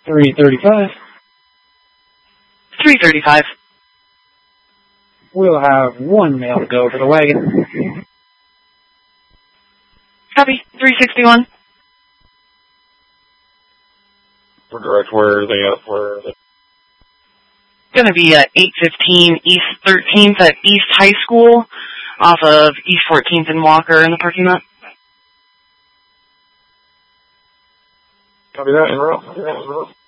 335. 335. We'll have one male to go for the wagon. Copy. 361. For direct, where are they at? Where are they? Gonna be at 815 East 13th at East High School, off of East 14th and Walker in the parking lot. Copy that, en route.